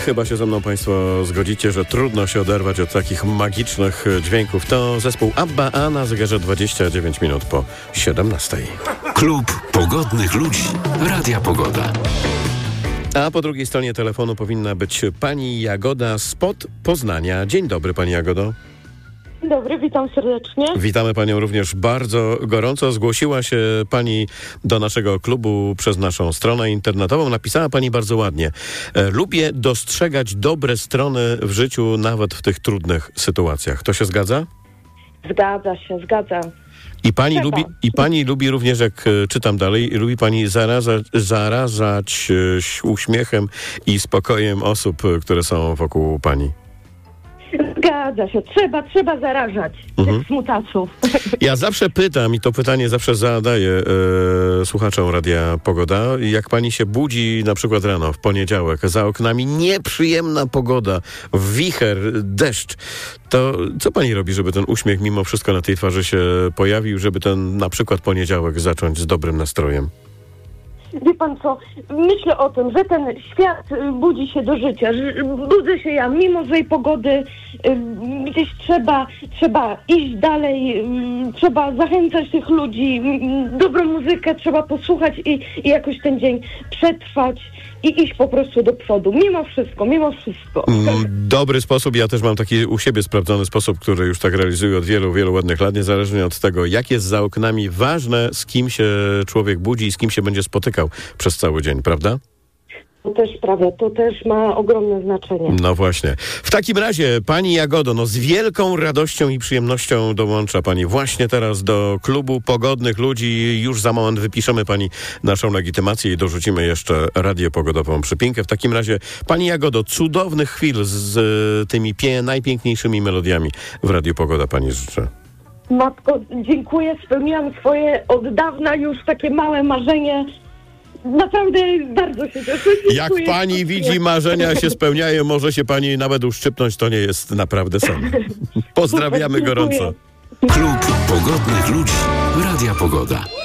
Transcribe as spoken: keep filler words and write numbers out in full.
chyba się ze mną Państwo zgodzicie, że trudno się oderwać od takich magicznych dźwięków. To zespół ABBA, a na zegarze dwadzieścia dziewięć minut po siedemnastej. Klub Pogodnych Ludzi. Radia Pogoda. A po drugiej stronie telefonu powinna być pani Jagoda spod Poznania. Dzień dobry, pani Jagodo. Dzień dobry, witam serdecznie. Witamy panią również bardzo gorąco. Zgłosiła się pani do naszego klubu przez naszą stronę internetową. Napisała pani bardzo ładnie. E, lubię dostrzegać dobre strony w życiu, nawet w tych trudnych sytuacjach. To się zgadza? Zgadza się, zgadza. I pani, Trzeba. lubi, I pani lubi również, jak e, czytam dalej, lubi pani zarażać, zarażać e, uśmiechem i spokojem osób, e, które są wokół pani. Zgadza się, trzeba, trzeba zarażać Mhm. tych smutasów. Ja zawsze pytam i to pytanie zawsze zadaję e, słuchaczom Radia Pogoda. Jak pani się budzi na przykład rano w poniedziałek, za oknami nieprzyjemna pogoda, wicher, deszcz, to co pani robi, żeby ten uśmiech mimo wszystko na tej twarzy się pojawił, żeby ten na przykład poniedziałek zacząć z dobrym nastrojem? Wie pan co, myślę o tym, że ten świat y, budzi się do życia, że budzę się ja, mimo złej pogody, y, gdzieś trzeba, trzeba iść dalej, y, trzeba zachęcać tych ludzi, y, dobrą muzykę trzeba posłuchać i, i jakoś ten dzień przetrwać i iść po prostu do przodu, mimo wszystko, mimo wszystko. Mm, Dobry sposób, ja też mam taki u siebie sprawdzony sposób, który już tak realizuję od wielu, wielu ładnych lat, niezależnie od tego, jak jest za oknami, ważne, z kim się człowiek budzi i z kim się będzie spotykał przez cały dzień, prawda? To też prawda, to też ma ogromne znaczenie. No właśnie. W takim razie, pani Jagodo, no z wielką radością i przyjemnością dołącza pani właśnie teraz do klubu Pogodnych Ludzi. Już za moment wypiszemy pani naszą legitymację i dorzucimy jeszcze radiopogodową przypinkę. W takim razie, pani Jagodo, cudownych chwil z y, tymi pie- najpiękniejszymi melodiami w Radiu Pogoda pani życzę. Matko, dziękuję, spełniłam swoje od dawna już takie małe marzenie. Naprawdę bardzo się cieszę. Jak pani widzi, marzenia się spełniają, może się pani nawet uszczypnąć, to nie jest naprawdę sen. Pozdrawiamy Super, dziękuję. gorąco. Klub Pogodnych Ludzi. Radia Pogoda.